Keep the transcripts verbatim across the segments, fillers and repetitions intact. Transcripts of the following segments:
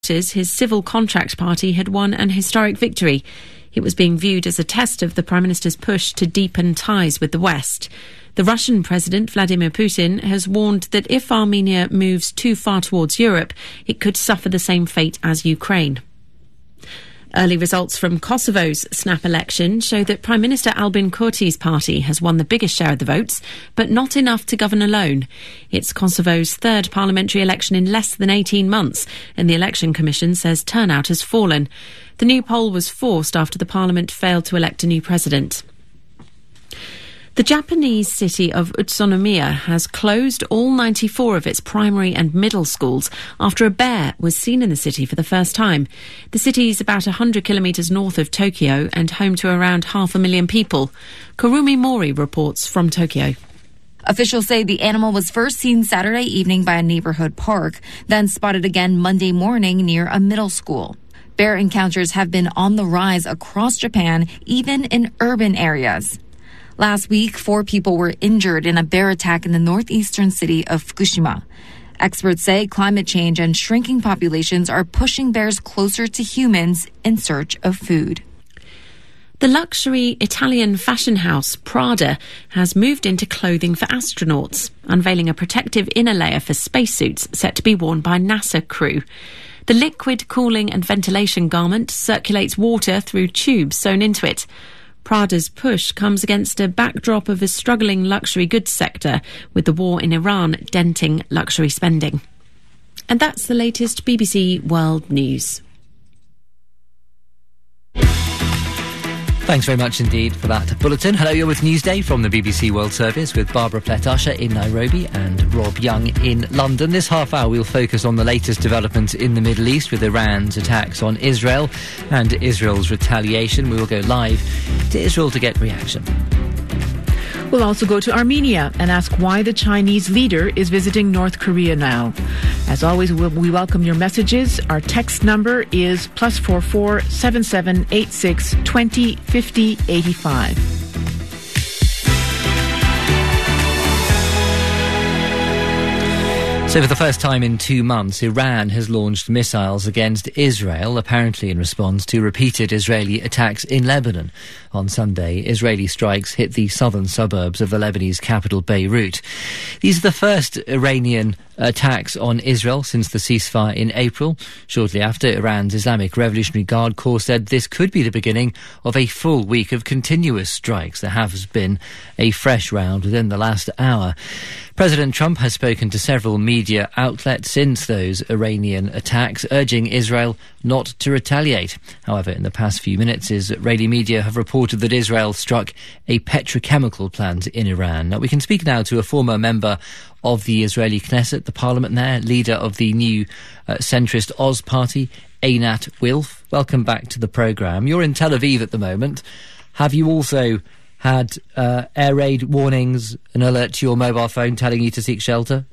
his civil contract party had won an historic victory. It was being viewed as a test of the Prime Minister's push to deepen ties with the West. The Russian President, Vladimir Putin, has warned that if Armenia moves too far towards Europe, it could suffer the same fate as Ukraine. Early results from Kosovo's snap election show that Prime Minister Albin Kurti's party has won the biggest share of the votes, but not enough to govern alone. It's Kosovo's third parliamentary election in less than eighteen months, and the Election Commission says turnout has fallen. The new poll was forced after the parliament failed to elect a new president. The Japanese city of Utsunomiya has closed all ninety-four of its primary and middle schools after a bear was seen in the city for the first time. The city is about one hundred kilometres north of Tokyo and home to around half a million people. Kurumi Mori reports from Tokyo. Officials say the animal was first seen Saturday evening by a neighborhood park, then spotted again Monday morning near a middle school. Bear encounters have been on the rise across Japan, even in urban areas. Last week, four people were injured in a bear attack in the northeastern city of Fukushima. Experts say climate change and shrinking populations are pushing bears closer to humans in search of food. The luxury Italian fashion house Prada has moved into clothing for astronauts, unveiling a protective inner layer for spacesuits set to be worn by NASA crew. The liquid cooling and ventilation garment circulates water through tubes sewn into it. Prada's push comes against a backdrop of a struggling luxury goods sector, with the war in Iran denting luxury spending. And that's the latest B B C World News. Thanks very much indeed for that bulletin. Hello, you're with Newsday from the B B C World Service with Barbara Plett-Usher in Nairobi and Rob Young in London. This half hour we'll focus on the latest developments in the Middle East with Iran's attacks on Israel and Israel's retaliation. We will go live to Israel to get reaction. We'll also go to Armenia and ask why the Chinese leader is visiting North Korea now. As always, we welcome your messages. Our text number is plus four four seven seven eight six twenty fifty eighty five. So for the first time in two months, Iran has launched missiles against Israel, apparently in response to repeated Israeli attacks in Lebanon. On Sunday, Israeli strikes hit the southern suburbs of the Lebanese capital, Beirut. These are the first Iranian attacks on Israel since the ceasefire in April. Shortly after, Iran's Islamic Revolutionary Guard Corps said this could be the beginning of a full week of continuous strikes. There has been a fresh round within the last hour. President Trump has spoken to several media outlets since those Iranian attacks, urging Israel not to retaliate. However, in the past few minutes, Israeli media have reported that Israel struck a petrochemical plant in Iran. Now, we can speak now to a former member of the Israeli Knesset, the parliament there, leader of the new uh, centrist Oz party, Einat Wilf. Welcome back to the programme. You're in Tel Aviv at the moment. Have you also had uh, air raid warnings, an alert to your mobile phone telling you to seek shelter?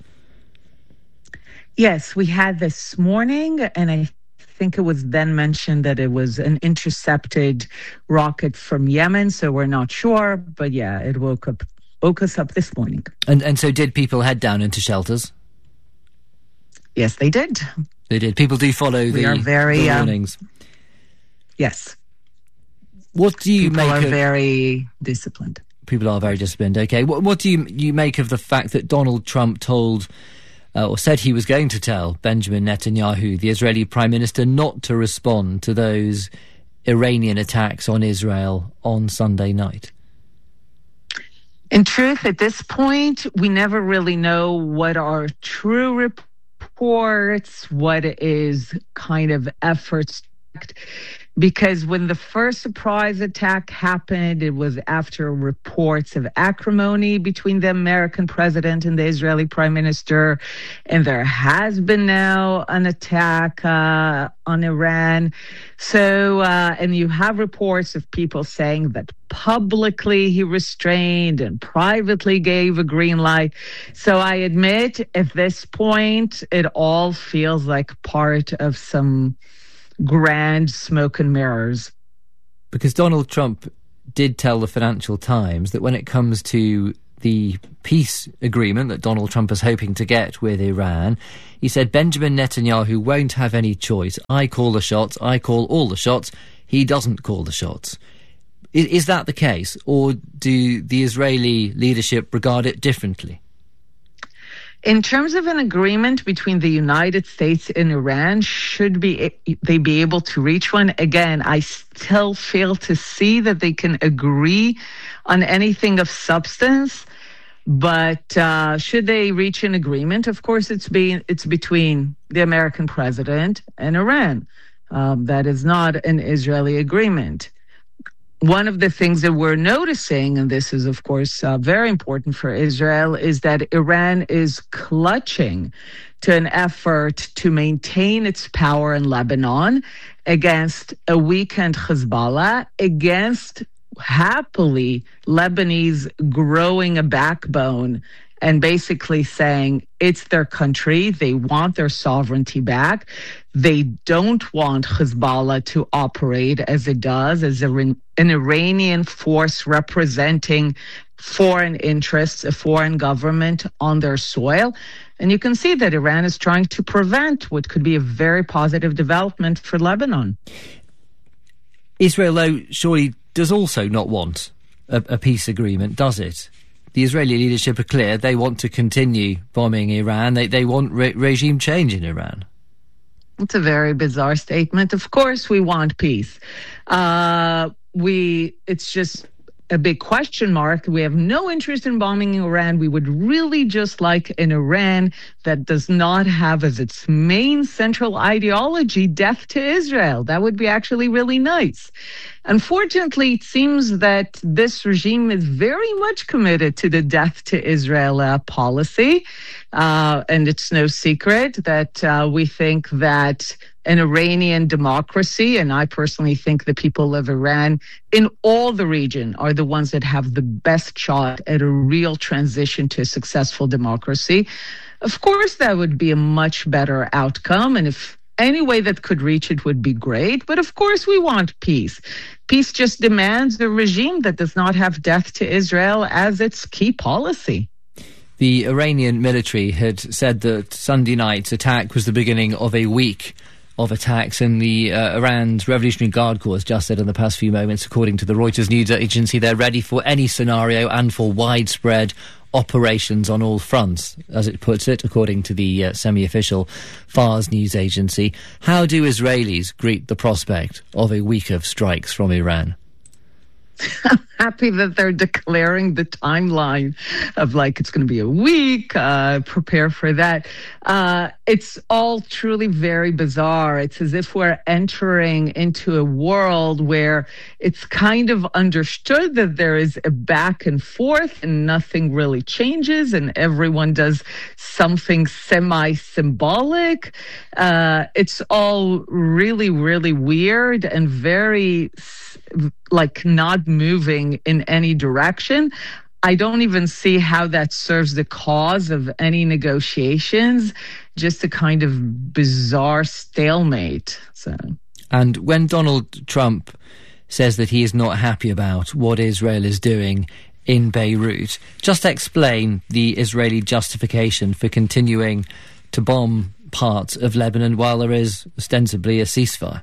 Yes, we had this morning, and I think it was then mentioned that it was an intercepted rocket from Yemen, so we're not sure. But yeah, it woke up woke us up this morning. And and so did people head down into shelters? Yes, they did. They did. People do follow we the, are very, the warnings. Um, yes. What do you people make are of... very disciplined. People are very disciplined, okay. What, what do you, you make of the fact that Donald Trump told, uh, or said he was going to tell Benjamin Netanyahu, the Israeli Prime Minister, not to respond to those Iranian attacks on Israel on Sunday night? In truth, at this point, we never really know what are true reports, what is kind of efforts. Because when the first surprise attack happened, it was after reports of acrimony between the American president and the Israeli prime minister. And there has been now an attack uh, on Iran. So, uh, and you have reports of people saying that publicly he restrained and privately gave a green light. So I admit at this point, it all feels like part of some grand smoke and mirrors. Because Donald Trump did tell the Financial Times that when it comes to the peace agreement that Donald Trump is hoping to get with Iran. He said Benjamin Netanyahu won't have any choice. I call the shots. I call all the shots. He doesn't call the shots. Is, is that the case, or do the Israeli leadership regard it differently? In terms of an agreement between the United States and Iran, should be they be able to reach one? Again, I still fail to see that they can agree on anything of substance. But uh, should they reach an agreement, of course, it's being it's between the American president and Iran. Um, that is not an Israeli agreement. One of the things that we're noticing, and this is, of course, uh, very important for Israel, is that Iran is clutching to an effort to maintain its power in Lebanon against a weakened Hezbollah, against happily Lebanese growing a backbone and basically saying it's their country. They want their sovereignty back. They don't want Hezbollah to operate as it does, as a, an Iranian force representing foreign interests, a foreign government on their soil. And you can see that Iran is trying to prevent what could be a very positive development for Lebanon. Israel, though, surely does also not want a, a peace agreement, does it? The Israeli leadership are clear. They want to continue bombing Iran. They they want re- regime change in Iran. It's a very bizarre statement. Of course we want peace. Uh, we, it's just a big question mark. We have no interest in bombing Iran. We would really just like an Iran that does not have as its main central ideology death to Israel. That would be actually really nice. Unfortunately, it seems that this regime is very much committed to the death to Israel uh, policy. Uh, and it's no secret that uh, we think that an Iranian democracy, and I personally think the people of Iran in all the region are the ones that have the best shot at a real transition to a successful democracy. Of course, that would be a much better outcome. And if any way that could reach it would be great. But of course, we want peace. Peace just demands a regime that does not have death to Israel as its key policy. The Iranian military had said that Sunday night's attack was the beginning of a week of attacks, and the uh, Iran's Revolutionary Guard Corps has just said in the past few moments, according to the Reuters news agency, they're ready for any scenario and for widespread operations on all fronts, as it puts it, according to the uh, semi-official Fars news agency. How do Israelis greet the prospect of a week of strikes from Iran? I'm happy that they're declaring the timeline of like it's going to be a week, uh, prepare for that. Uh, it's all truly very bizarre. It's as if we're entering into a world where it's kind of understood that there is a back and forth and nothing really changes and everyone does something semi-symbolic. Uh, it's all really, really weird and very like not moving in any direction. I don't even see how that serves the cause of any negotiations, just a kind of bizarre stalemate. So, and when Donald Trump says that he is not happy about what Israel is doing in Beirut, just explain the Israeli justification for continuing to bomb parts of Lebanon while there is ostensibly a ceasefire.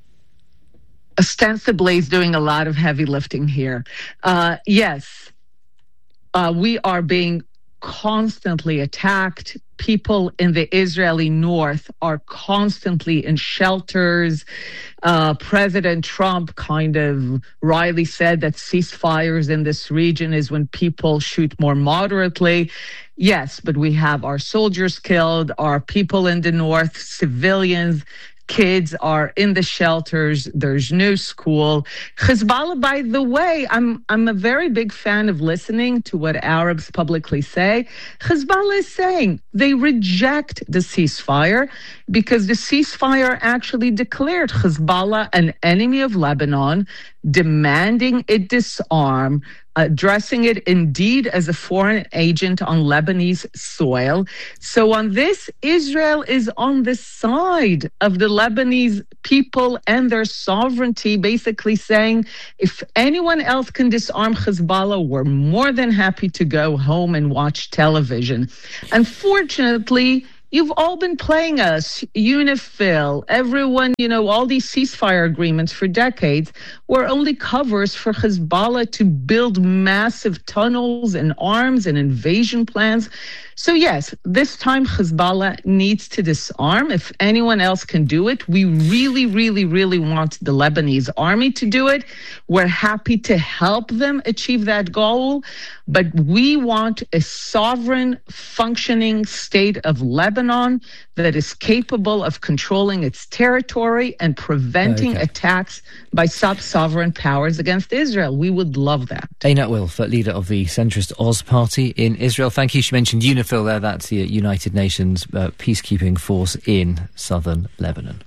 Ostensibly is doing a lot of heavy lifting here. Uh, yes, uh, we are being constantly attacked. People in the Israeli north are constantly in shelters. Uh, President Trump kind of wryly said that ceasefires in this region is when people shoot more moderately. Yes, but we have our soldiers killed, our people in the north, civilians. Kids are in the shelters. There's no school. Hezbollah, by the way, I'm I'm a very big fan of listening to what Arabs publicly say. Hezbollah is saying they reject the ceasefire because the ceasefire actually declared Hezbollah an enemy of Lebanon, demanding it disarm, addressing it indeed as a foreign agent on Lebanese soil. So on this, Israel is on the side of the Lebanese people and their sovereignty, basically saying, if anyone else can disarm Hezbollah, we're more than happy to go home and watch television. Unfortunately, you've all been playing us, UNIFIL, everyone, you know, all these ceasefire agreements for decades were only covers for Hezbollah to build massive tunnels and arms and invasion plans. So yes, this time Hezbollah needs to disarm. If anyone else can do it, we really, really, really want the Lebanese army to do it. We're happy to help them achieve that goal, but we want a sovereign, functioning state of Lebanon that is capable of controlling its territory and preventing okay. attacks by sub-sovereign powers against Israel. We would love that. Einat Wilf, leader of the centrist Oz Party in Israel. Thank you. She mentioned UNIFIL there. That's the United Nations uh, peacekeeping force in southern Lebanon.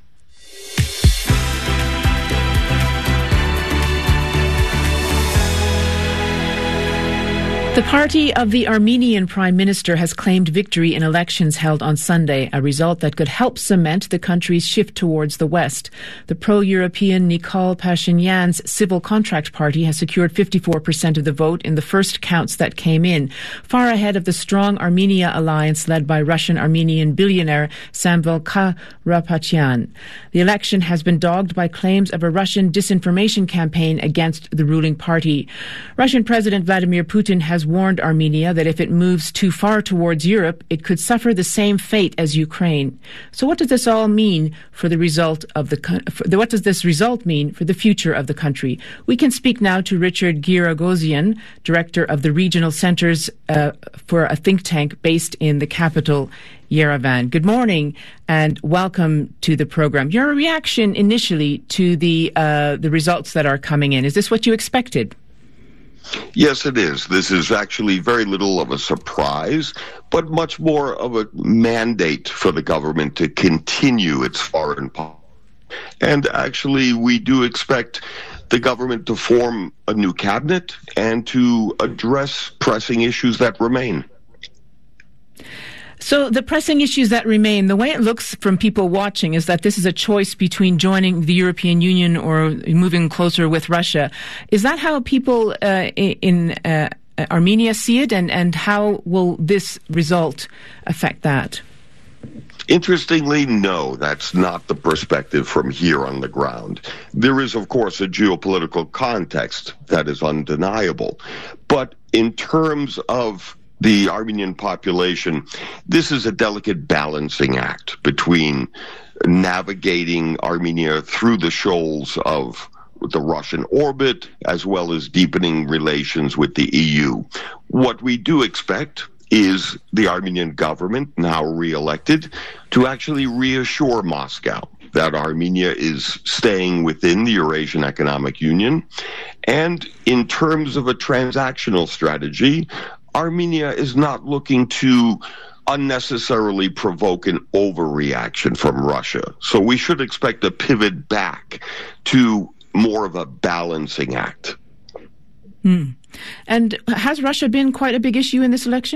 The party of the Armenian Prime Minister has claimed victory in elections held on Sunday, a result that could help cement the country's shift towards the West. The pro-European Nikol Pashinyan's Civil Contract Party has secured fifty-four percent of the vote in the first counts that came in, far ahead of the strong Armenia alliance led by Russian-Armenian billionaire Samvel Karapetyan. The election has been dogged by claims of a Russian disinformation campaign against the ruling party. Russian President Vladimir Putin has warned Armenia that if it moves too far towards Europe, it could suffer the same fate as Ukraine. So what does this all mean for the result of the, for the what does this result mean for the future of the country? We can speak now to Richard Giragosian, director of the regional centers uh, for a think tank based in the capital, Yerevan. Good morning and welcome to the program. Your reaction initially to the uh, the results that are coming in, is this what you expected? Yes, it is. This is actually very little of a surprise, but much more of a mandate for the government to continue its foreign policy. And actually, we do expect the government to form a new cabinet and to address pressing issues that remain. So the pressing issues that remain, the way it looks from people watching is that this is a choice between joining the European Union or moving closer with Russia. Is that how people uh, in uh, Armenia see it, and, and how will this result affect that? Interestingly, no, that's not the perspective from here on the ground. There is, of course, a geopolitical context that is undeniable. But in terms of the Armenian population, this is a delicate balancing act between navigating Armenia through the shoals of the Russian orbit, as well as deepening relations with the E U. What we do expect is the Armenian government, now re-elected, to actually reassure Moscow that Armenia is staying within the Eurasian Economic Union. And in terms of a transactional strategy, Armenia is not looking to unnecessarily provoke an overreaction from Russia. So we should expect a pivot back to more of a balancing act. Mm. And has Russia been quite a big issue in this election?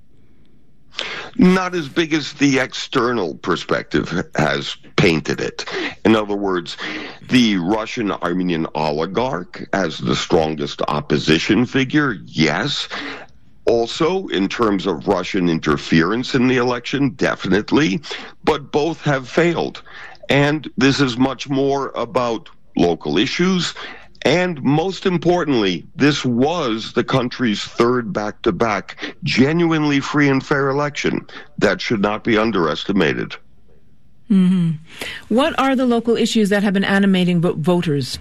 Not as big as the external perspective has painted it. In other words, the Russian-Armenian oligarch as the strongest opposition figure, yes. Also, in terms of Russian interference in the election, definitely. But both have failed. And this is much more about local issues. And most importantly, this was the country's third back-to-back genuinely free and fair election. That should not be underestimated. Mm-hmm. What are the local issues that have been animating voters?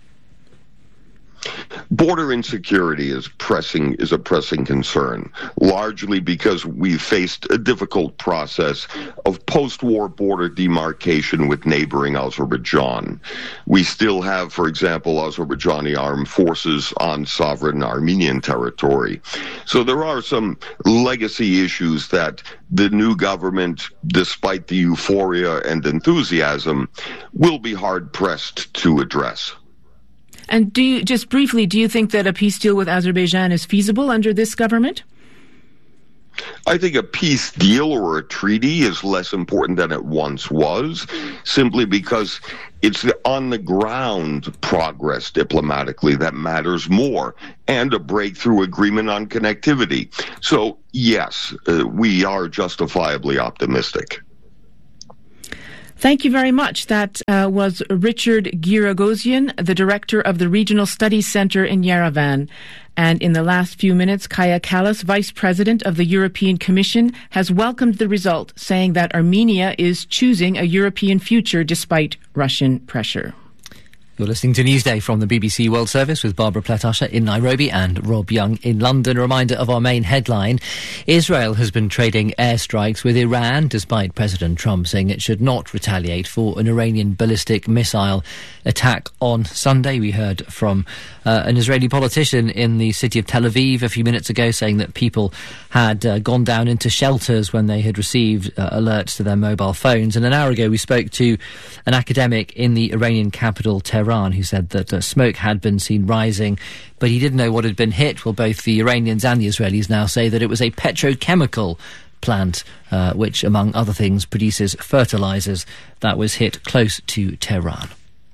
Border insecurity is pressing is a pressing concern, largely because we've faced a difficult process of post-war border demarcation with neighboring Azerbaijan. We still have, for example, Azerbaijani armed forces on sovereign Armenian territory. So there are some legacy issues that the new government, despite the euphoria and enthusiasm, will be hard-pressed to address. And do you, just briefly, do you think that a peace deal with Azerbaijan is feasible under this government? I think a peace deal or a treaty is less important than it once was, simply because it's the on-the-ground progress diplomatically that matters more, and a breakthrough agreement on connectivity. So, yes, uh, we are justifiably optimistic. Thank you very much. That uh, was Richard Giragosian, the director of the Regional Studies Center in Yerevan. And in the last few minutes, Kaja Kallas, vice president of the European Commission, has welcomed the result, saying that Armenia is choosing a European future despite Russian pressure. You're listening to Newsday from the B B C World Service with Barbara Pletasha in Nairobi and Rob Young in London. A reminder of our main headline. Israel has been trading airstrikes with Iran, despite President Trump saying it should not retaliate for an Iranian ballistic missile attack on Sunday. We heard from uh, an Israeli politician in the city of Tel Aviv a few minutes ago saying that people had uh, gone down into shelters when they had received uh, alerts to their mobile phones. And an hour ago we spoke to an academic in the Iranian capital, Tehran, who said that uh, smoke had been seen rising, but he didn't know what had been hit. Well, both the Iranians and the Israelis now say that it was a petrochemical plant, uh, which, among other things, produces fertilizers, that was hit close to Tehran.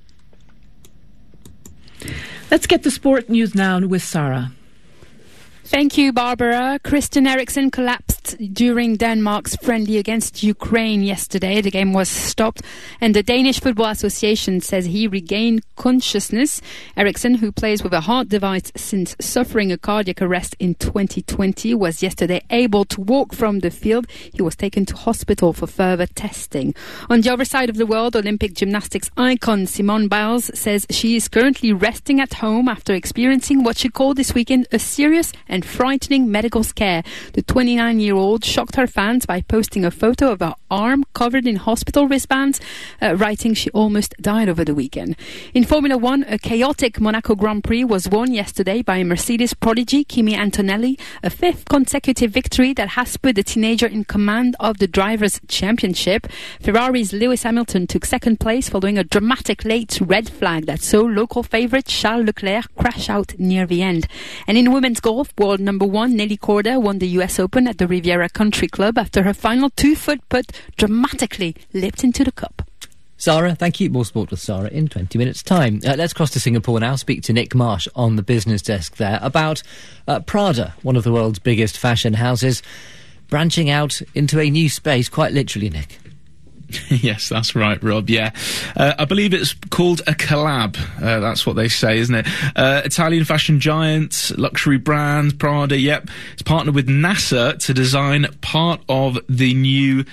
Let's get the sport news now with Sarah. Thank you, Barbara. Christian Eriksen collapsed during Denmark's friendly against Ukraine yesterday. The game was stopped, and the Danish Football Association says he regained consciousness. Eriksen, who plays with a heart device since suffering a cardiac arrest in twenty twenty, was yesterday able to walk from the field. He was taken to hospital for further testing. On the other side of the world, Olympic gymnastics icon Simone Biles says she is currently resting at home after experiencing what she called this weekend a serious and frightening medical scare. The twenty-nine-year-old shocked her fans by posting a photo of her arm covered in hospital wristbands, uh, writing she almost died over the weekend. In Formula One, a chaotic Monaco Grand Prix was won yesterday by Mercedes prodigy Kimi Antonelli, a fifth consecutive victory that has put the teenager in command of the Drivers' Championship. Ferrari's Lewis Hamilton took second place following a dramatic late red flag that saw local favourite Charles Leclerc crash out near the end. And in women's golf, world number one Nelly Korda won the U S Open at the Riviera Country Club after her final two-foot putt dramatically leapt into the cup. Sarah, thank you. More sport with Sarah in twenty minutes' time. Uh, let's cross to Singapore now, speak to Nick Marsh on the business desk there about uh, Prada, one of the world's biggest fashion houses, branching out into a new space, quite literally, Nick. Yes, that's right, Rob, yeah. Uh, I believe it's called a collab. Uh, that's what they say, isn't it? Uh, Italian fashion giant, luxury brand, Prada, yep. It's partnered with NASA to design part of the new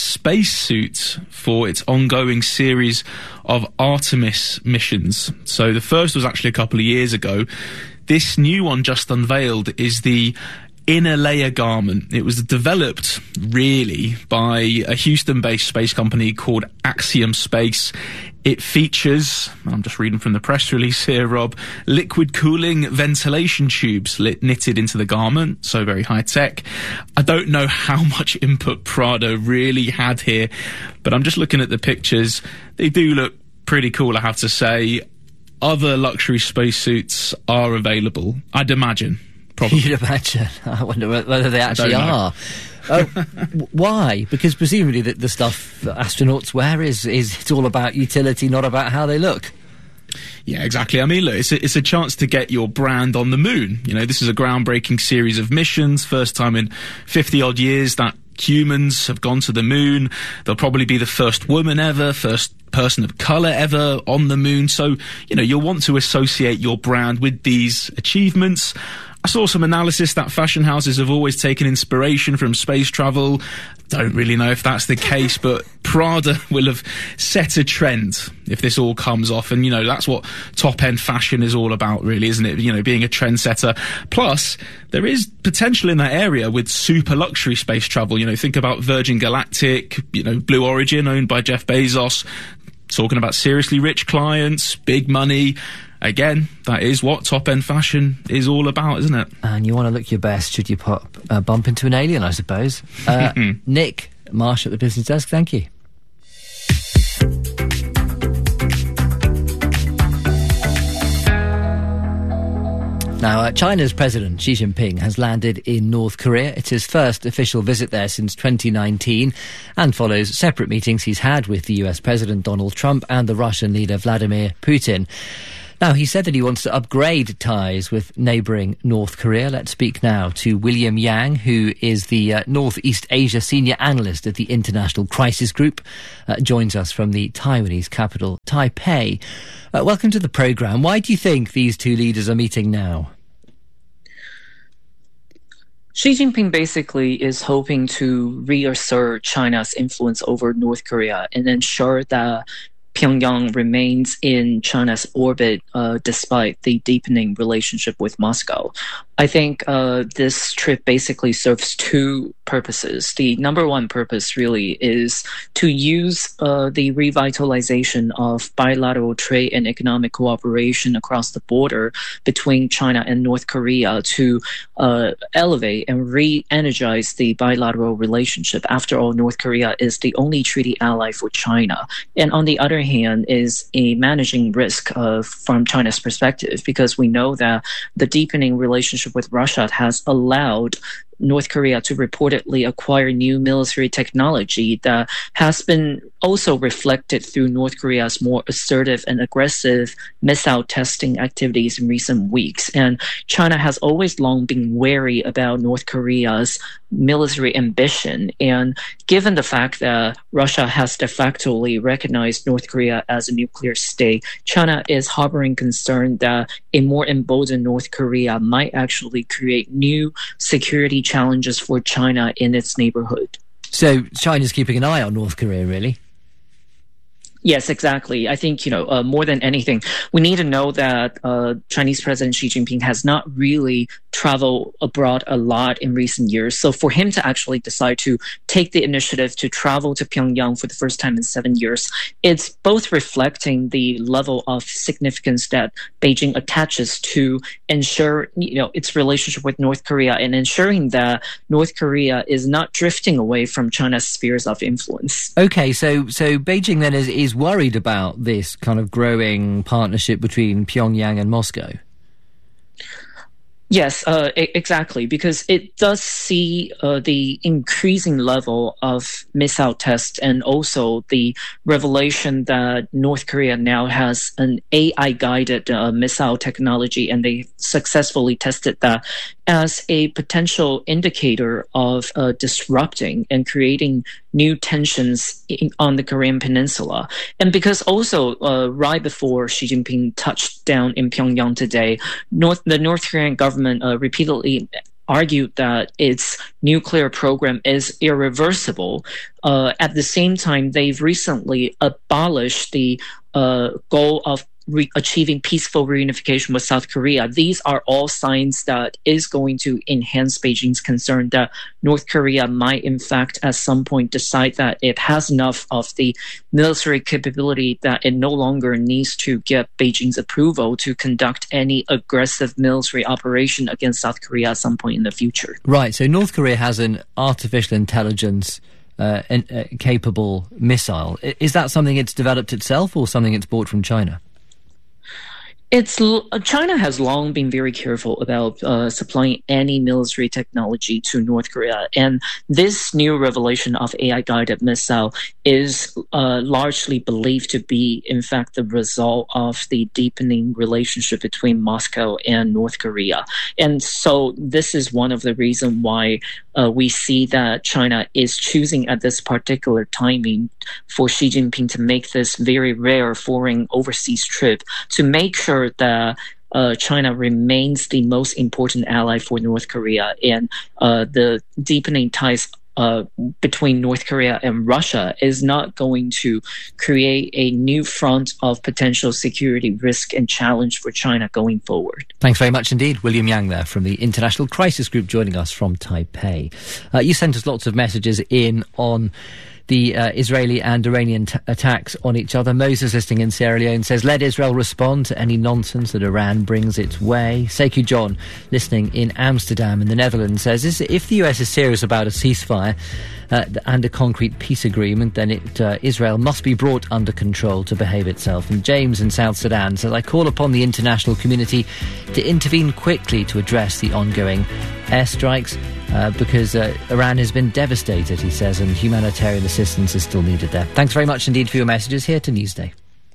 spacesuit for its ongoing series of Artemis missions. So the first was actually a couple of years ago. This new one just unveiled is the inner layer garment. It was developed really by a Houston-based space company called Axiom Space. It features, I'm just reading from the press release here, Rob, liquid cooling ventilation tubes lit, knitted into the garment, so very high tech. I don't know how much input Prada really had here, but I'm just looking at the pictures. They do look pretty cool, I have to say. Other luxury spacesuits are available, I'd imagine. Probably. You'd imagine. I wonder whether they actually are. Oh, why? Because presumably the, the stuff that astronauts wear is, is it's all about utility, not about how they look. Yeah, exactly. I mean, look, it's a, it's a chance to get your brand on the moon. You know, this is a groundbreaking series of missions, first time in fifty-odd years that humans have gone to the moon. They'll probably be the first woman ever, first person of colour ever on the moon. So, you know, you'll want to associate your brand with these achievements. I saw some analysis that fashion houses have always taken inspiration from space travel. Don't really know if that's the case, but Prada will have set a trend if this all comes off. And, you know, that's what top-end fashion is all about, really, isn't it? You know, being a trendsetter. Plus, there is potential in that area with super luxury space travel. You know, think about Virgin Galactic, you know, Blue Origin, owned by Jeff Bezos. Talking about seriously rich clients, big money. Again, that is what top-end fashion is all about, isn't it? And you want to look your best should you pop, uh, bump into an alien, I suppose. Uh, Nick Marsh at the business desk, thank you. Now, uh, China's President Xi Jinping has landed in North Korea. It's his first official visit there since twenty nineteen and follows separate meetings he's had with the U S President Donald Trump and the Russian leader Vladimir Putin. Now, he said that he wants to upgrade ties with neighbouring North Korea. Let's speak now to William Yang, who is the uh, Northeast Asia Senior Analyst at the International Crisis Group. Uh, joins us from the Taiwanese capital, Taipei. Uh, welcome to the programme. Why do you think these two leaders are meeting now? Xi Jinping basically is hoping to reassert China's influence over North Korea and ensure that Pyongyang remains in China's orbit uh, despite the deepening relationship with Moscow. I think uh, this trip basically serves two purposes. The number one purpose really is to use uh, the revitalization of bilateral trade and economic cooperation across the border between China and North Korea to uh, elevate and re-energize the bilateral relationship. After all, North Korea is the only treaty ally for China. And on the other hand, is a managing risk uh, from China's perspective, because we know that the deepening relationship with Russia has allowed North Korea to reportedly acquire new military technology that has been also reflected through North Korea's more assertive and aggressive missile testing activities in recent weeks. And China has always long been wary about North Korea's military ambition. And given the fact that Russia has de facto recognized North Korea as a nuclear state, China is harboring concern that a more emboldened North Korea might actually create new security challenges for China in its neighborhood. So China's keeping an eye on North Korea, really? Yes, exactly. I think, you know, uh, more than anything, we need to know that uh, Chinese President Xi Jinping has not really traveled abroad a lot in recent years. So for him to actually decide to take the initiative to travel to Pyongyang for the first time in seven years, it's both reflecting the level of significance that Beijing attaches to ensure, you know, its relationship with North Korea and ensuring that North Korea is not drifting away from China's spheres of influence. Okay, so so Beijing then is, is worried about this kind of growing partnership between Pyongyang and Moscow. Yes, uh, exactly, because it does see uh, the increasing level of missile tests and also the revelation that North Korea now has an A I-guided uh, missile technology, and they successfully tested that as a potential indicator of uh, disrupting and creating new tensions in, on the Korean Peninsula. And because also uh, right before Xi Jinping touched down in Pyongyang today, North, the North Korean government uh, repeatedly argued that its nuclear program is irreversible. Uh, at the same time, they've recently abolished the uh, goal of Re- achieving peaceful reunification with South Korea. These are all signs that is going to enhance Beijing's concern that North Korea might, in fact, at some point decide that it has enough of the military capability that it no longer needs to get Beijing's approval to conduct any aggressive military operation against South Korea at some point in the future. Right, so North Korea has an artificial intelligence uh, an, uh, capable missile. Is that something it's developed itself or something it's bought from China? It's China has long been very careful about uh, supplying any military technology to North Korea, and this new revelation of A I-guided missile is uh, largely believed to be, in fact, the result of the deepening relationship between Moscow and North Korea. And so this is one of the reasons why uh, we see that China is choosing at this particular timing for Xi Jinping to make this very rare foreign overseas trip to make sure that uh, China remains the most important ally for North Korea, and uh, the deepening ties uh, between North Korea and Russia is not going to create a new front of potential security risk and challenge for China going forward. Thanks very much indeed. William Yang there from the International Crisis Group joining us from Taipei. Uh, you sent us lots of messages in on the uh, Israeli and Iranian t- attacks on each other. Moses, listening in Sierra Leone, says, let Israel respond to any nonsense that Iran brings its way. Sekou John, listening in Amsterdam in the Netherlands, says, is, if the U S is serious about a ceasefire uh, and a concrete peace agreement, then it, uh, Israel must be brought under control to behave itself. And James in South Sudan says, I call upon the international community to intervene quickly to address the ongoing airstrikes. Uh, because uh, Iran has been devastated, he says, and humanitarian assistance is still needed there. Thanks very much indeed for your messages. Here to Newsday.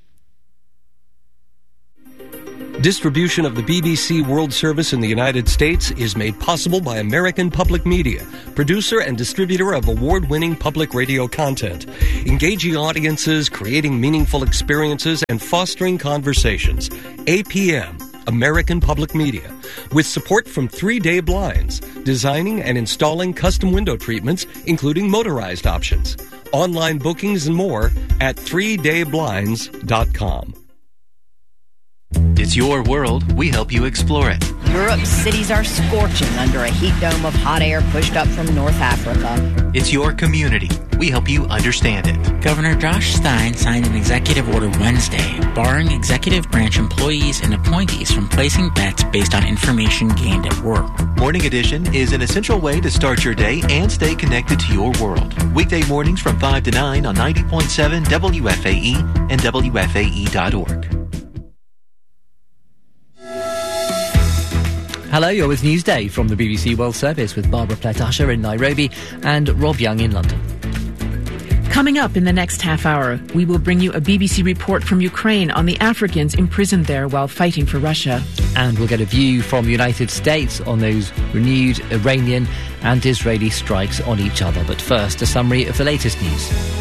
Distribution of the B B C World Service in the United States is made possible by American Public Media, producer and distributor of award-winning public radio content, engaging audiences, creating meaningful experiences, and fostering conversations. A P M, American Public Media, with support from Three Day Blinds, designing and installing custom window treatments, including motorized options. Online bookings and more at three day blinds dot com. It's your world. We help you explore it. Europe's cities are scorching under a heat dome of hot air pushed up from North Africa. It's your community. We help you understand it. Governor Josh Stein signed an executive order Wednesday, barring executive branch employees and appointees from placing bets based on information gained at work. Morning Edition is an essential way to start your day and stay connected to your world. Weekday mornings from five to nine on ninety point seven W F A E and W F A E dot org. Hello, you're with Newsday from the B B C World Service with Barbara Plett-Usher in Nairobi and Rob Young in London. Coming up in the next half hour, we will bring you a B B C report from Ukraine on the Africans imprisoned there while fighting for Russia. And we'll get a view from the United States on those renewed Iranian and Israeli strikes on each other. But first, a summary of the latest news.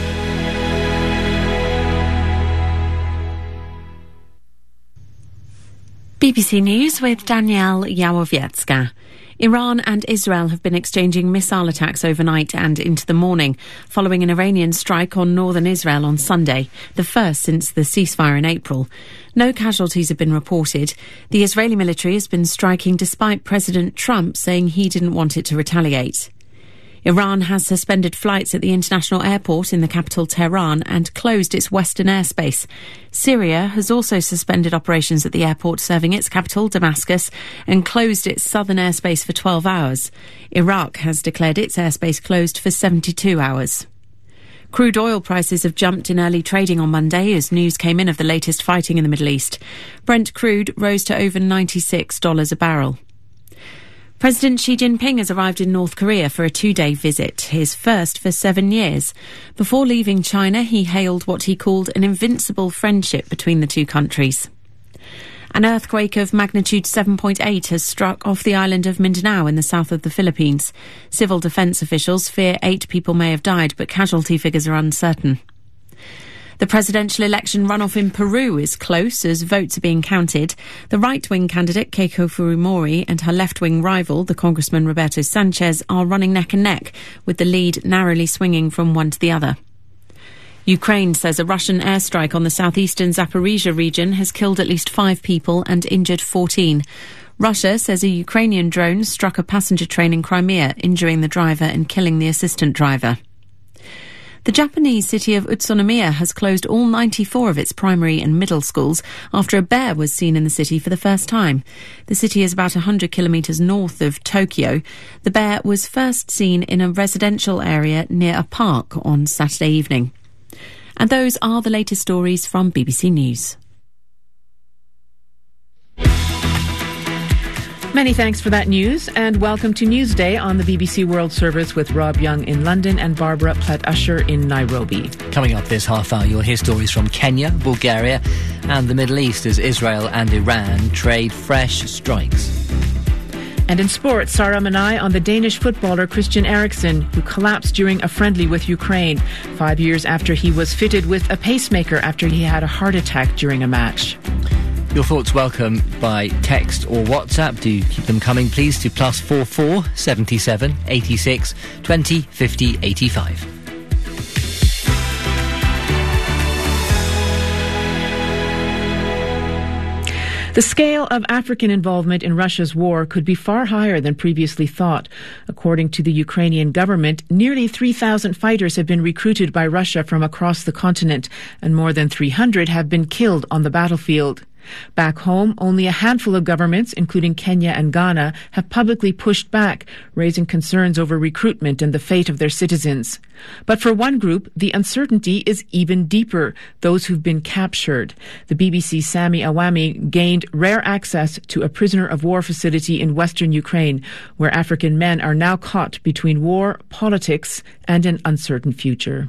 B B C News with Danielle Yawowiecka. Iran and Israel have been exchanging missile attacks overnight and into the morning, following an Iranian strike on northern Israel on Sunday, the first since the ceasefire in April. No casualties have been reported. The Israeli military has been striking despite President Trump saying he didn't want it to retaliate. Iran has suspended flights at the international airport in the capital Tehran and closed its western airspace. Syria has also suspended operations at the airport serving its capital, Damascus, and closed its southern airspace for twelve hours. Iraq has declared its airspace closed for seventy-two hours. Crude oil prices have jumped in early trading on Monday as news came in of the latest fighting in the Middle East. Brent crude rose to over ninety-six dollars a barrel. President Xi Jinping has arrived in North Korea for a two-day visit, his first for seven years. Before leaving China, he hailed what he called an invincible friendship between the two countries. An earthquake of magnitude seven point eight has struck off the island of Mindanao in the south of the Philippines. Civil defence officials fear eight people may have died, but casualty figures are uncertain. The presidential election runoff in Peru is close as votes are being counted. The right-wing candidate, Keiko Fujimori, and her left-wing rival, the Congressman Roberto Sanchez, are running neck and neck, with the lead narrowly swinging from one to the other. Ukraine says a Russian airstrike on the southeastern Zaporizhia region has killed at least five people and injured fourteen. Russia says a Ukrainian drone struck a passenger train in Crimea, injuring the driver and killing the assistant driver. The Japanese city of Utsunomiya has closed all ninety-four of its primary and middle schools after a bear was seen in the city for the first time. The city is about one hundred kilometres north of Tokyo. The bear was first seen in a residential area near a park on Saturday evening. And those are the latest stories from B B C News. Many thanks for that news, and welcome to Newsday on the B B C World Service with Rob Young in London and Barbara Plett-Usher in Nairobi. Coming up this half hour, you'll hear stories from Kenya, Bulgaria and the Middle East as Israel and Iran trade fresh strikes. And in sports, Sarah Manai on the Danish footballer Christian Eriksen, who collapsed during a friendly with Ukraine, five years after he was fitted with a pacemaker after he had a heart attack during a match. Your thoughts welcome by text or WhatsApp. Do keep them coming, please, to plus four four seventy seven eighty six twenty fifty eighty five. The scale of African involvement in Russia's war could be far higher than previously thought. According to the Ukrainian government, nearly three thousand fighters have been recruited by Russia from across the continent, and more than three hundred have been killed on the battlefield. Back home, only a handful of governments, including Kenya and Ghana, have publicly pushed back, raising concerns over recruitment and the fate of their citizens. But for one group, the uncertainty is even deeper, those who've been captured. The B B C's Sami Awami gained rare access to a prisoner of war facility in western Ukraine, where African men are now caught between war, politics, and an uncertain future.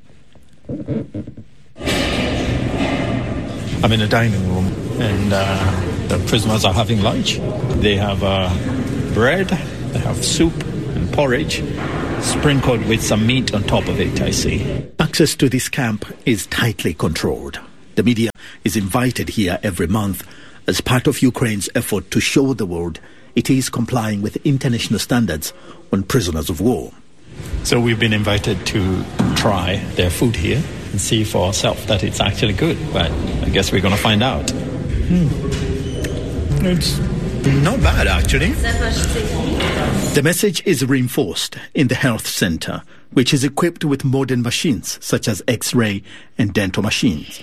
I'm in a dining room, and uh, the prisoners are having lunch. They have uh, bread, they have soup and porridge, sprinkled with some meat on top of it, I see. Access to this camp is tightly controlled. The media is invited here every month as part of Ukraine's effort to show the world it is complying with international standards on prisoners of war. So we've been invited to try their food here and see for ourselves that it's actually good, but I guess we're going to find out. Hmm. It's not bad, actually. The message is reinforced in the health center, which is equipped with modern machines such as X-ray and dental machines.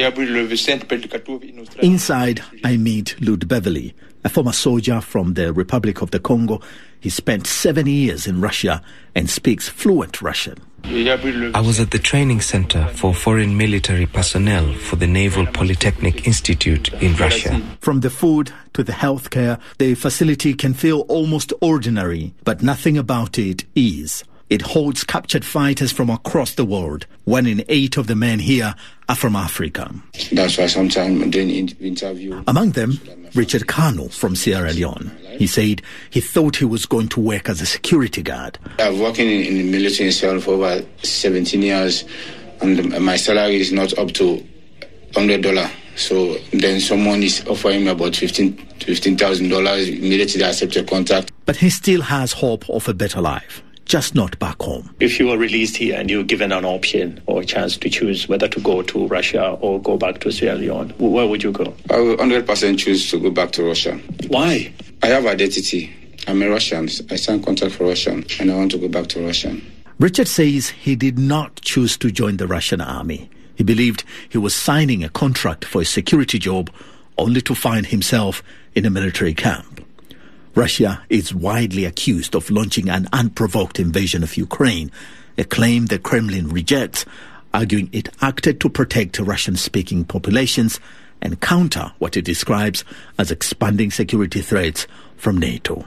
Inside, I meet Lud Beverly, a former soldier from the Republic of the Congo. He spent seven years in Russia and speaks fluent Russian. I was at the training center for foreign military personnel for the Naval Polytechnic Institute in Russia. From the food to the healthcare, the facility can feel almost ordinary, but nothing about it is. It holds captured fighters from across the world. One in eight of the men here are from Africa. That's why sometimes during the interview... Among them, Richard Kano from Sierra Leone. He said he thought he was going to work as a security guard. I've worked in, in the military itself for over seventeen years, and my salary is not up to one hundred dollars. So then someone is offering me about fifteen thousand dollars, immediately I accept a contract. But he still has hope of a better life. Just not back home. If you are released here and you're given an option or a chance to choose whether to go to Russia or go back to Sierra Leone, where would you go? I will one hundred percent choose to go back to Russia. Why? I have identity. I'm a Russian. I signed contract for Russia and I want to go back to Russia. Richard says he did not choose to join the Russian army. He believed he was signing a contract for a security job only to find himself in a military camp. Russia is widely accused of launching an unprovoked invasion of Ukraine, a claim the Kremlin rejects, arguing it acted to protect Russian-speaking populations and counter what it describes as expanding security threats from NATO.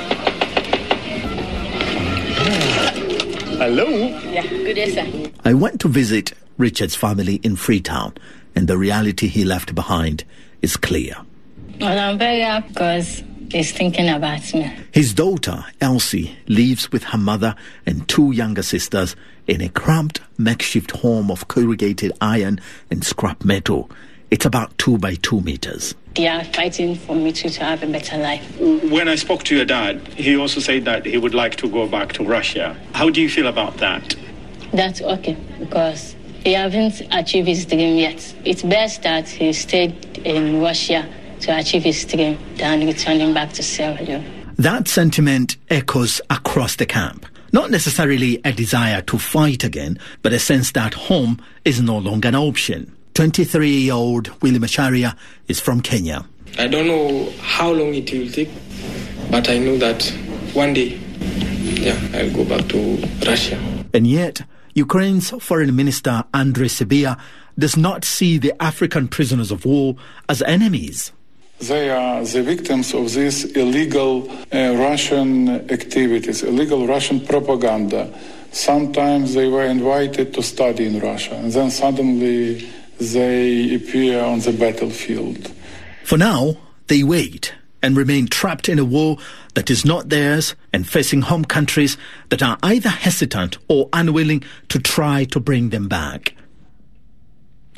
Hello? Yeah, good day, sir. I went to visit Richard's family in Freetown, and the reality he left behind is clear. Well, I'm very happy because he's thinking about me. His daughter, Elsie, lives with her mother and two younger sisters in a cramped makeshift home of corrugated iron and scrap metal. It's about two by two meters. They are fighting for me to, to have a better life. When I spoke to your dad, he also said that he would like to go back to Russia. How do you feel about that? That's okay, because he hasn't achieved his dream yet. It's best that he stayed in Russia to achieve his dream than returning back to Sierra Leone. That sentiment echoes across the camp. Not necessarily a desire to fight again, but a sense that home is no longer an option. twenty-three-year-old Willie Macharia is from Kenya. I don't know how long it will take, but I know that one day, yeah, I'll go back to Russia. And yet, Ukraine's Foreign Minister Andrei Sybiha does not see the African prisoners of war as enemies. They are the victims of these illegal uh, Russian activities, illegal Russian propaganda. Sometimes they were invited to study in Russia, and then suddenly they appear on the battlefield. For now, they wait and remain trapped in a war that is not theirs and facing home countries that are either hesitant or unwilling to try to bring them back.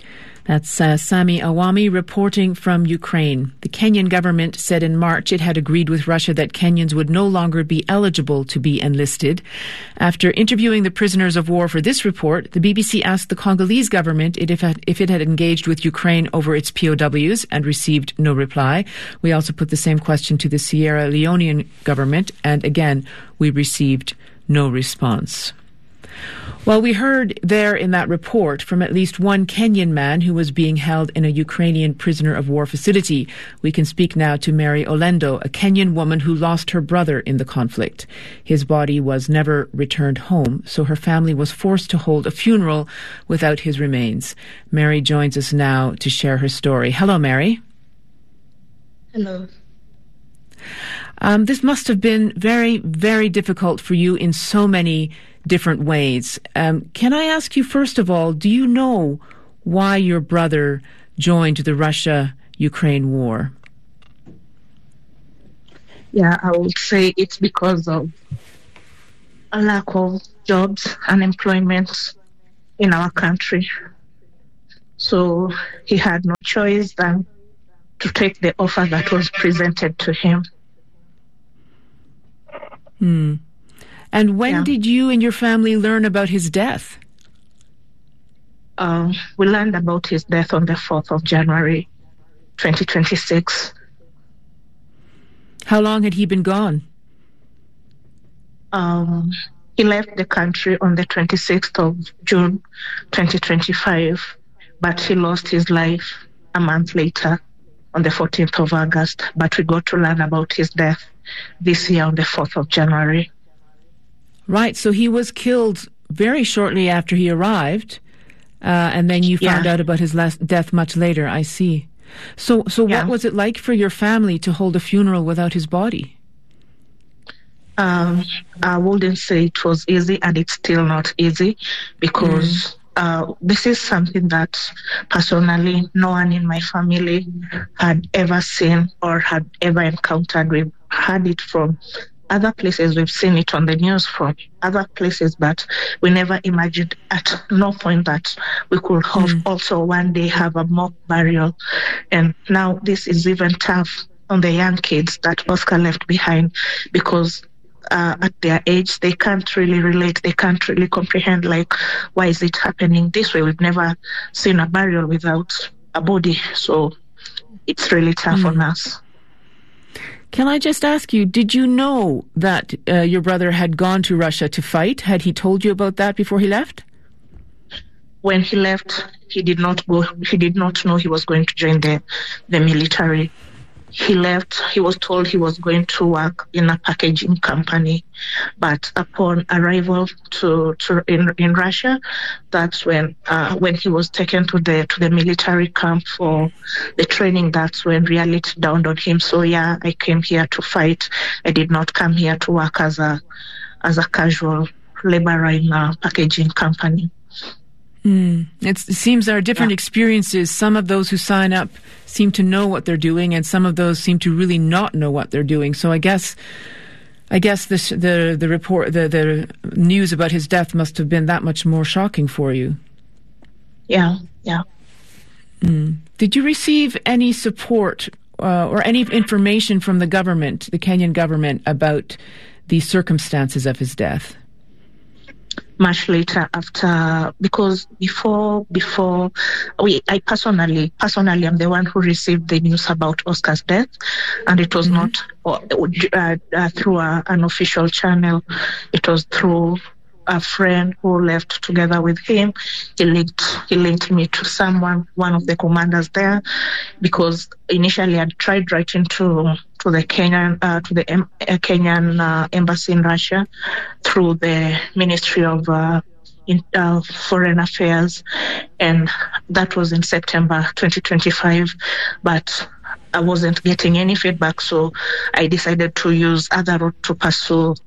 That's uh, Sami Awami reporting from Ukraine. The Kenyan government said in March it had agreed with Russia that Kenyans would no longer be eligible to be enlisted. After interviewing the prisoners of war for this report, the B B C asked the Congolese government if it, if it had engaged with Ukraine over its P O Ws and received no reply. We also put the same question to the Sierra Leonean government, and again, we received no response. Well, we heard there in that report from at least one Kenyan man who was being held in a Ukrainian prisoner of war facility. We can speak now to Mary Olendo, a Kenyan woman who lost her brother in the conflict. His body was never returned home, so her family was forced to hold a funeral without his remains. Mary joins us now to share her story. Hello, Mary. Hello. Um, this must have been very, very difficult for you in so many different ways. Um, can I ask you, first of all, do you know why your brother joined the Russia-Ukraine war? Yeah, I would say it's because of a lack of jobs and employment in our country. So he had no choice than to take the offer that was presented to him. Hmm. And when Yeah. did you and your family learn about his death? Um, we learned about his death on the fourth of January, twenty twenty-six. How long had he been gone? Um, he left the country on the twenty-sixth of June, twenty twenty-five, but he lost his life a month later on the fourteenth of August. But we got to learn about his death this year on the fourth of January. Right, so he was killed very shortly after he arrived, uh, and then you found Yeah. out about his last death much later, I see. So so Yeah. what was it like for your family to hold a funeral without his body? Um, I wouldn't say it was easy, and it's still not easy, because uh, this is something that personally no one in my family had ever seen or had ever encountered. We've heard it from other places, we've seen it on the news from other places, but we never imagined at no point that we could have also one day have a mock burial. And now this is even tough on the young kids that Oscar left behind, because uh, at their age, they can't really relate, they can't really comprehend, like, why is it happening this way? We've never seen a burial without a body, so it's really tough on us. Can I just ask you, did you know that uh, your brother had gone to Russia to fight? Had he told you about that before he left? When he left, he did not go. He did not know he was going to join the, the military. He left. He was told he was going to work in a packaging company, but upon arrival to, to in in Russia, that's when uh, when he was taken to the to the military camp for the training. That's when reality dawned on him. So yeah, I came here to fight. I did not come here to work as a as a casual laborer in a packaging company. Mm. It's, it seems there are different yeah. experiences. Some of those who sign up seem to know what they're doing, and some of those seem to really not know what they're doing. So I guess, I guess this, the the report, the the news about his death must have been that much more shocking for you. Yeah, yeah. Mm. Did you receive any support uh, or any information from the government, the Kenyan government, about the circumstances of his death? Much later, after, because before, before we, I personally, personally, I'm the one who received the news about Oscar's death, and it was mm-hmm. not uh, uh, through a, an official channel. It was through a friend who left together with him. He linked, he linked me to someone, one of the commanders there, because initially I'd tried writing to to the Kenyan uh, to the em- uh, Kenyan uh, embassy in Russia through the Ministry of uh, in, uh, Foreign Affairs, and that was in September twenty twenty-five, but I wasn't getting any feedback, so I decided to use other route to pursue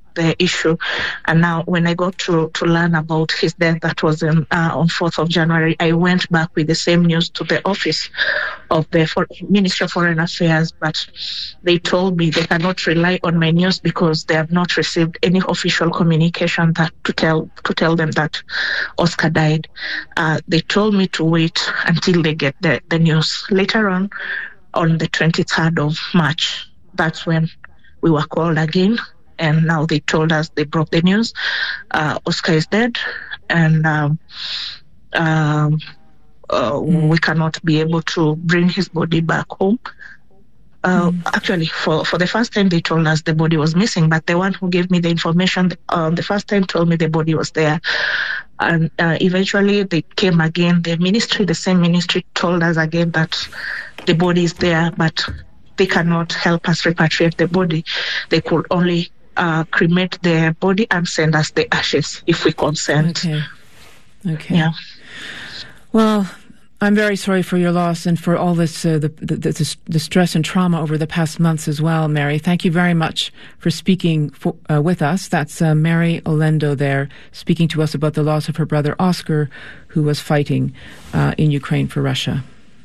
the issue. And now when I got to, to learn about his death, that was in, uh, on fourth of January, I went back with the same news to the office of the For- Ministry of Foreign Affairs, but they told me they cannot rely on my news because they have not received any official communication that to tell to tell them that Oscar died. Uh, they told me to wait until they get the, the news. Later on, on the twenty-third of March, that's when we were called again. And now they told us, they broke the news. Uh, Oscar is dead, and um, um, uh, mm. we cannot be able to bring his body back home. Uh, mm. Actually, for, for the first time, they told us the body was missing, but the one who gave me the information uh, the first time told me the body was there. And uh, eventually, they came again. The ministry, the same ministry, told us again that the body is there, but they cannot help us repatriate the body. They could only Uh, cremate the body and send us the ashes if we consent. Okay. Okay. Yeah. Well, I'm very sorry for your loss and for all this, uh, the, the, the the stress and trauma over the past months as well, Mary. Thank you very much for speaking for, uh, with us. That's uh, Mary Olendo there, speaking to us about the loss of her brother Oscar, who was fighting uh, in Ukraine for Russia.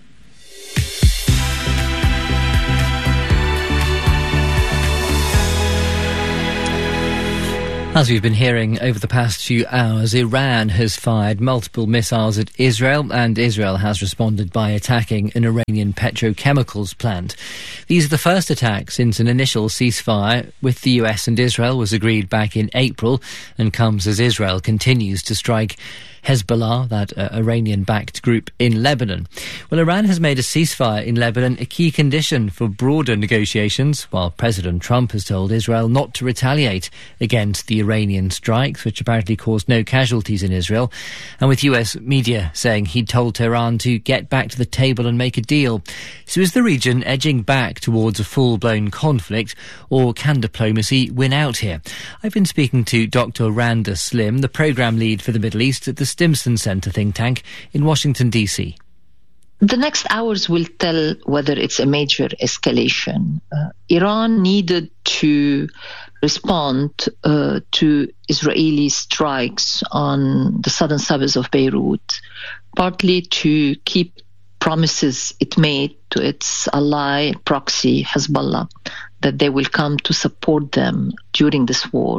As we've been hearing over the past few hours, Iran has fired multiple missiles at Israel, and Israel has responded by attacking an Iranian petrochemicals plant. These are the first attacks since an initial ceasefire with the U S and Israel was agreed back in April, and comes as Israel continues to strike Hezbollah, that uh, Iranian-backed group in Lebanon. Well, Iran has made a ceasefire in Lebanon a key condition for broader negotiations, while President Trump has told Israel not to retaliate against the Iranian strikes, which apparently caused no casualties in Israel, and with U S media saying he'd told Tehran to get back to the table and make a deal. So is the region edging back towards a full-blown conflict, or can diplomacy win out here? I've been speaking to Doctor Randa Slim, the programme lead for the Middle East at the Stimson Center think tank in Washington, D C. The next hours will tell whether it's a major escalation. Uh, Iran needed to respond uh, to Israeli strikes on the southern suburbs of Beirut, partly to keep promises it made to its ally proxy Hezbollah that they will come to support them during this war.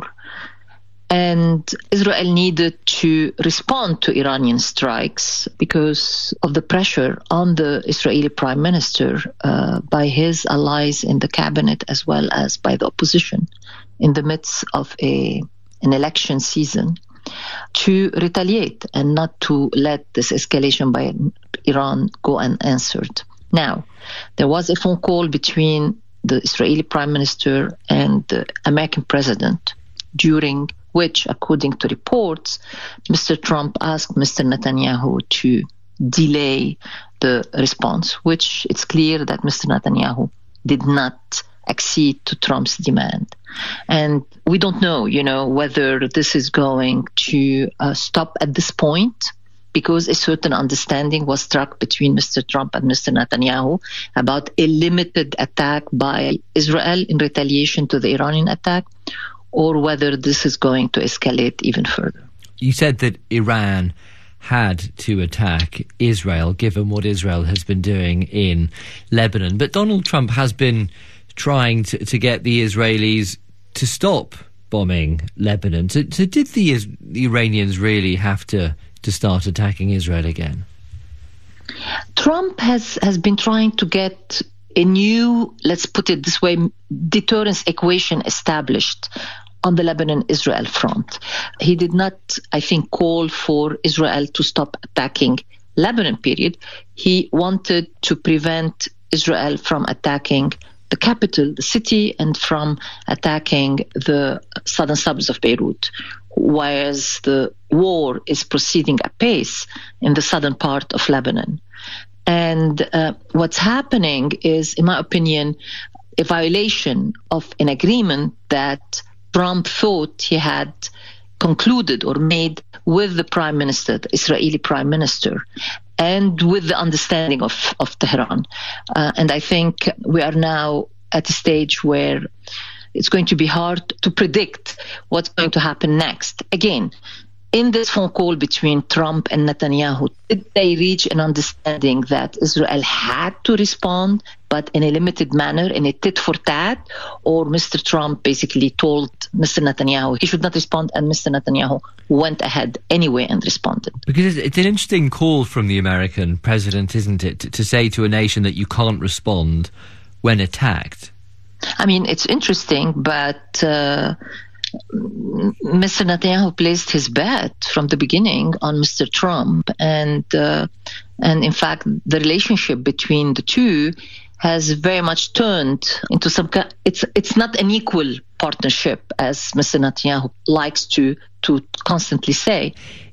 And Israel needed to respond to Iranian strikes because of the pressure on the Israeli prime minister uh, by his allies in the cabinet as well as by the opposition in the midst of a an election season to retaliate and not to let this escalation by Iran go unanswered. Now, there was a phone call between the Israeli prime minister and the American president, during which, according to reports, Mister Trump asked Mister Netanyahu to delay the response, which it's clear that Mister Netanyahu did not accede to Trump's demand. And we don't know, you know, whether this is going to uh, stop at this point, because a certain understanding was struck between Mister Trump and Mister Netanyahu about a limited attack by Israel in retaliation to the Iranian attack, or whether this is going to escalate even further. You said that Iran had to attack Israel, given what Israel has been doing in Lebanon. But Donald Trump has been trying to, to get the Israelis to stop bombing Lebanon. So, so did the, the Iranians really have to, to start attacking Israel again? Trump has, has been trying to get a new, let's put it this way, deterrence equation established on the Lebanon-Israel front. He did not, I think, call for Israel to stop attacking Lebanon, period. He wanted to prevent Israel from attacking the capital, the city, and from attacking the southern suburbs of Beirut, whereas the war is proceeding apace in the southern part of Lebanon. And uh, what's happening is, in my opinion, a violation of an agreement that Trump thought he had concluded or made with the prime minister, the Israeli prime minister, and with the understanding of, of Tehran. Uh, and I think we are now at a stage where it's going to be hard to predict what's going to happen next. Again, in this phone call between Trump and Netanyahu, did they reach an understanding that Israel had to respond, but in a limited manner, in a tit for tat? Or Mister Trump basically told Mister Netanyahu he should not respond, and Mister Netanyahu went ahead anyway and responded? Because it's an interesting call from the American president, isn't it, to, to say to a nation that you can't respond when attacked? I mean, it's interesting, but... Uh, Mister Netanyahu placed his bet from the beginning on Mister Trump, and uh, and in fact, the relationship between the two has very much turned into some kind. It's it's not an equal partnership, as Mister Netanyahu likes to to constantly say.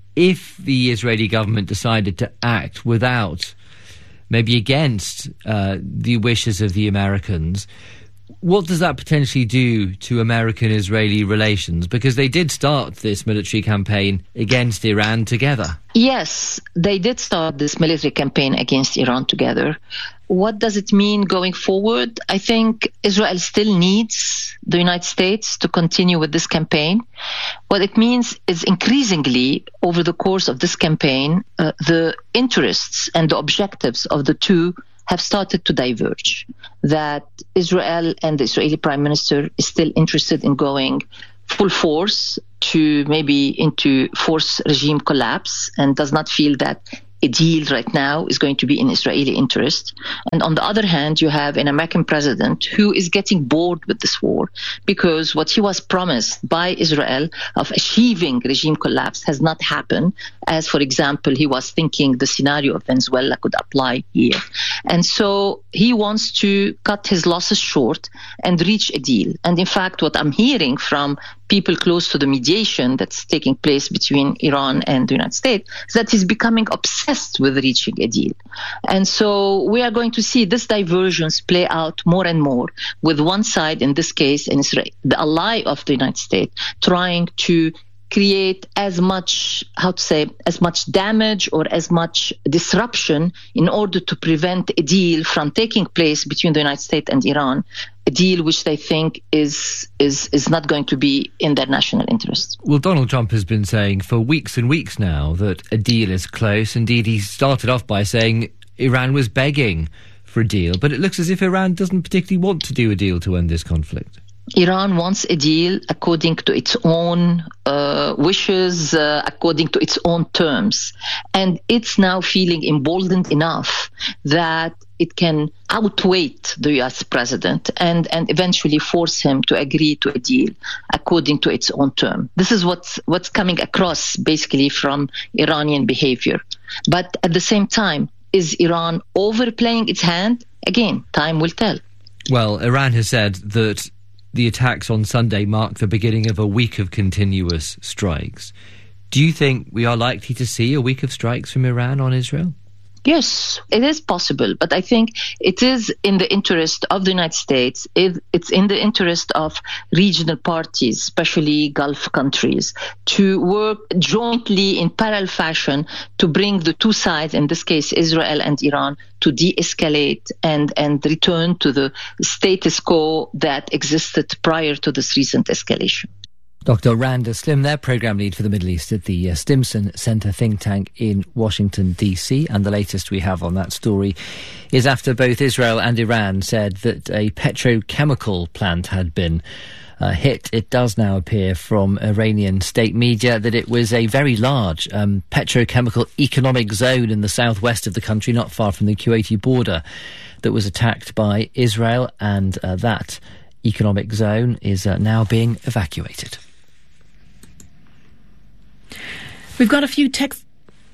If the Israeli government decided to act without, maybe against uh, the wishes of the Americans, what does that potentially do to American-Israeli relations? Because they did start this military campaign against Iran together. Yes, they did start this military campaign against Iran together. What does it mean going forward? I think Israel still needs the United States to continue with this campaign. What it means is increasingly, over the course of this campaign, uh, the interests and the objectives of the two have started to diverge. That Israel and the Israeli Prime Minister is still interested in going full force to maybe into force regime collapse, and does not feel that a deal right now is going to be in Israeli interest. And on the other hand, you have an American president who is getting bored with this war, because what he was promised by Israel of achieving regime collapse has not happened, as, for example, he was thinking the scenario of Venezuela could apply here. And so he wants to cut his losses short and reach a deal. And in fact, what I'm hearing from people close to the mediation that's taking place between Iran and the United States is that he's becoming obsessed with reaching a deal. And so we are going to see this divergence play out more and more, with one side, in this case, in Israel, the ally of the United States, trying to create as much, how to say, as much damage or as much disruption in order to prevent a deal from taking place between the United States and Iran, a deal which they think is is is not going to be in their national interest. Well, Donald Trump has been saying for weeks and weeks now that a deal is close. Indeed, he started off by saying Iran was begging for a deal, but it looks as if Iran doesn't particularly want to do a deal to end this conflict. Iran wants a deal according to its own uh, wishes, uh, according to its own terms. And it's now feeling emboldened enough that it can outweigh the U S president and, and eventually force him to agree to a deal according to its own term. This is what's, what's coming across basically from Iranian behavior. But at the same time, is Iran overplaying its hand? Again, time will tell. Well, Iran has said that the attacks on Sunday mark the beginning of a week of continuous strikes. Do you think we are likely to see a week of strikes from Iran on Israel? Yes, it is possible, but I think it is in the interest of the United States, it's in the interest of regional parties, especially Gulf countries, to work jointly in parallel fashion to bring the two sides, in this case Israel and Iran, to de-escalate and, and return to the status quo that existed prior to this recent escalation. Doctor Randa Slim, their programme lead for the Middle East at the uh, Stimson Centre think tank in Washington, D C. And the latest we have on that story is after both Israel and Iran said that a petrochemical plant had been uh, hit. It does now appear from Iranian state media that it was a very large um, petrochemical economic zone in the southwest of the country, not far from the Kuwaiti border, that was attacked by Israel, and uh, that economic zone is uh, now being evacuated. We've got a few texts.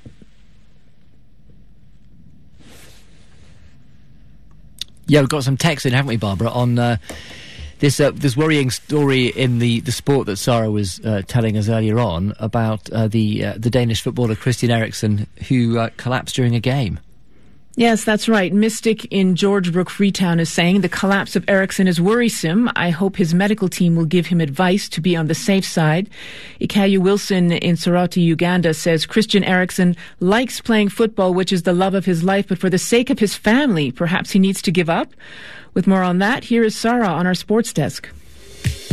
Yeah, we've got some texts in, haven't we, Barbara, on uh, this uh, this worrying story in the, the sport that Sarah was uh, telling us earlier on about uh, the uh, the Danish footballer Christian Eriksen, who uh, collapsed during a game. Yes, that's right. Mystic in George Brook, Freetown is saying the collapse of Eriksen is worrisome. I hope his medical team will give him advice to be on the safe side. Ikayu Wilson in Soroti, Uganda says Christian Eriksen likes playing football, which is the love of his life, but for the sake of his family, perhaps he needs to give up. With more on that, here is Sarah on our sports desk.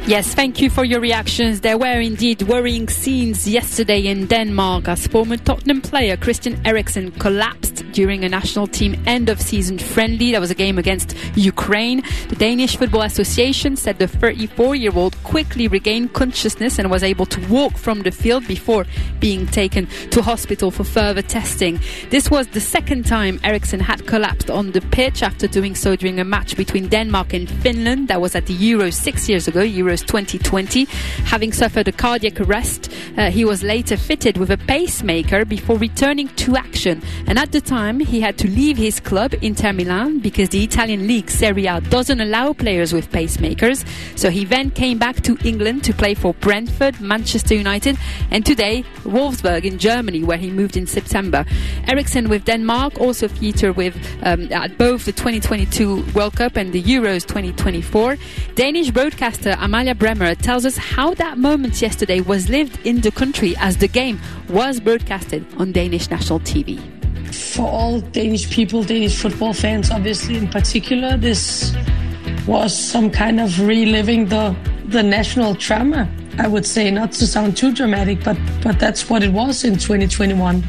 Yes, thank you for your reactions. There were indeed worrying scenes yesterday in Denmark as former Tottenham player Christian Eriksen collapsed during a national team end-of-season friendly. That was a game against Ukraine. The Danish Football Association said the thirty-four-year-old quickly regained consciousness and was able to walk from the field before being taken to hospital for further testing. This was the second time Eriksen had collapsed on the pitch after doing so during a match between Denmark and Finland. That was at the Euros six years ago, Euros twenty twenty. Having suffered a cardiac arrest, uh, he was later fitted with a pacemaker before returning to action. And at the time, he had to leave his club, Inter Milan, because the Italian league, Serie A, doesn't allow players with pacemakers. So he then came back to England to play for Brentford, Manchester United, and today, Wolfsburg in Germany, where he moved in September. Eriksen with Denmark also featured with um, at both the twenty twenty-two World Cup and the Euros twenty twenty-four. Danish broadcaster Amalia Bremer tells us how that moment yesterday was lived in the country as the game was broadcasted on Danish national T V. For all Danish people, Danish football fans obviously in particular, this was some kind of reliving the the national trauma, I would say, not to sound too dramatic, but, but that's what it was in twenty twenty-one.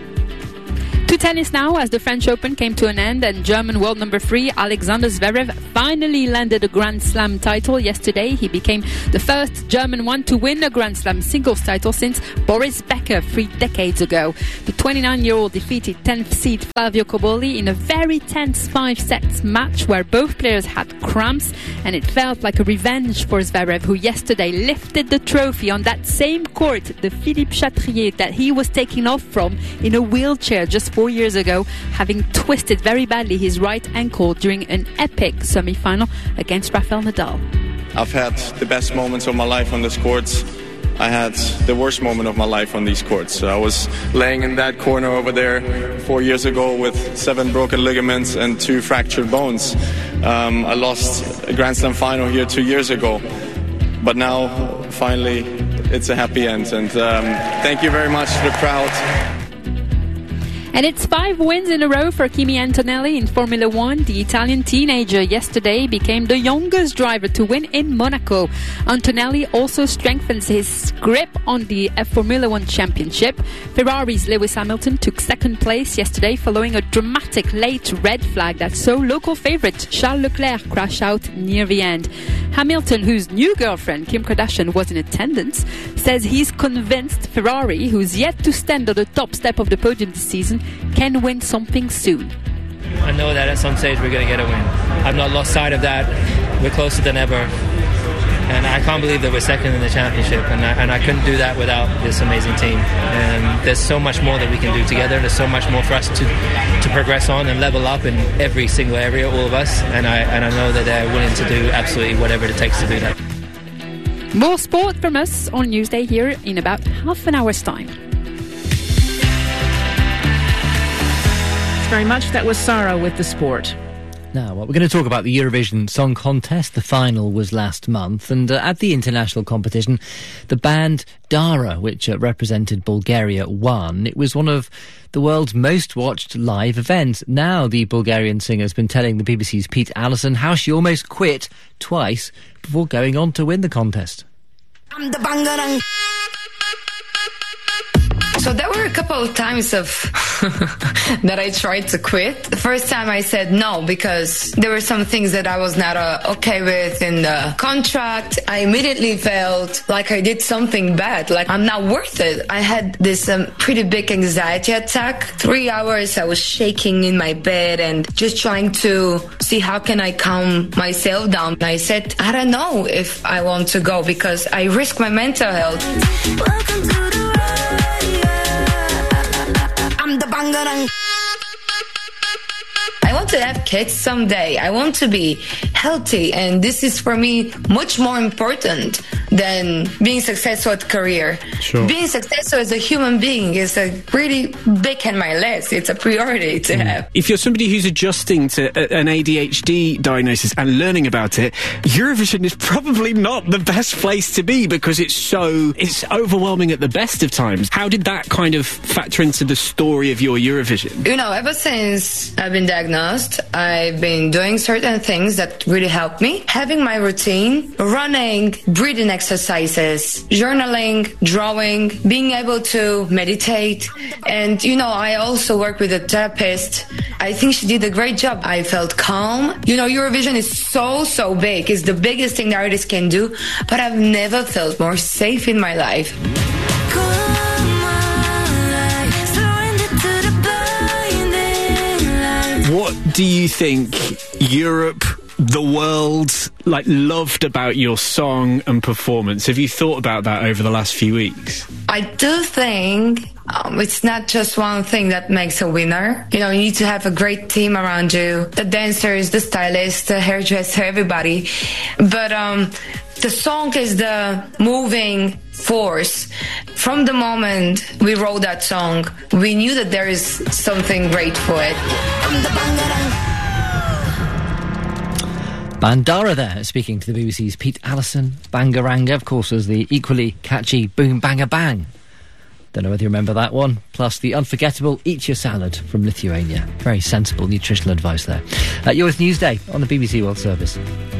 To tennis now, as the French Open came to an end and German world number three Alexander Zverev finally landed a Grand Slam title yesterday. He became the first German one to win a Grand Slam singles title since Boris Becker three decades ago. The twenty-nine-year-old defeated tenth seed Flavio Cobolli in a very tense five-set match where both players had cramps, and it felt like a revenge for Zverev, who yesterday lifted the trophy on that same court, the Philippe Chatrier, that he was taken off from in a wheelchair just four years ago, having twisted very badly his right ankle during an epic semi-final against Rafael Nadal. I've had the best moments of my life on this courts. I had the worst moment of my life on these courts. I was laying in that corner over there four years ago with seven broken ligaments and two fractured bones. Um, I lost a Grand Slam final here two years ago. But now, finally, it's a happy end. And um, thank you very much to the crowd. And it's five wins in a row for Kimi Antonelli in Formula One. The Italian teenager yesterday became the youngest driver to win in Monaco. Antonelli also strengthens his grip on the Formula One championship. Ferrari's Lewis Hamilton took second place yesterday following a dramatic late red flag that saw local favourite Charles Leclerc crash out near the end. Hamilton, whose new girlfriend Kim Kardashian was in attendance, says he's convinced Ferrari, who's yet to stand on the top step of the podium this season, can win something soon. I know that at some stage we're going to get a win. I've not lost sight of that. We're closer than ever. And I can't believe that we're second in the championship. And I, and I couldn't do that without this amazing team. And there's so much more that we can do together. There's so much more for us to, to progress on and level up in every single area, all of us. And I, and I know that they're willing to do absolutely whatever it takes to do that. More sport from us on Newsday here in about half an hour's time. Very much. That was Sarah with the sport. Now, well, we're going to talk about the Eurovision Song Contest. The final was last month, and uh, at the international competition, the band Dara, which uh, represented Bulgaria, won. It was one of the world's most watched live events. Now, the Bulgarian singer has been telling the B B C's Pete Allison how she almost quit twice before going on to win the contest. I'm the bangarang. So there were a couple of times of that I tried to quit. The first time I said no because there were some things that I was not uh, okay with in the contract. I immediately felt like I did something bad, like I'm not worth it. I had this um, pretty big anxiety attack. Three hours I was shaking in my bed and just trying to see how can I calm myself down. And I said, I don't know if I want to go because I risk my mental health. Welcome to the the bangarang. I want to have kids someday. I want to be healthy, and this is for me much more important than being successful at career. Sure. Being successful as a human being is a really big on my list. It's a priority to have. If you're somebody who's adjusting to a, an A D H D diagnosis and learning about it, Eurovision is probably not the best place to be because it's so it's overwhelming at the best of times. How did that kind of factor into the story of your Eurovision? You know, ever since I've been diagnosed, I've been doing certain things that really help me. Having my routine, running, breathing exercises, journaling, drawing, being able to meditate. And, you know, I also work with a therapist. I think she did a great job. I felt calm. You know, Eurovision is so, so big. It's the biggest thing that artists can do. But I've never felt more safe in my life. What do you think Europe, the world, like, loved about your song and performance? Have you thought about that over the last few weeks? I do think um, it's not just one thing that makes a winner. You know, you need to have a great team around you. The dancers, the stylist, the hairdresser, everybody. But um, the song is the moving force. From the moment we wrote that song, we knew that there is something great for it. Bandara there, speaking to the B B C's Pete Allison. Bangaranga, of course, was the equally catchy Boom Banga Bang. Don't know whether you remember that one. Plus the unforgettable Eat Your Salad from Lithuania. Very sensible nutritional advice there. Uh, you're with Newsday on the B B C World Service.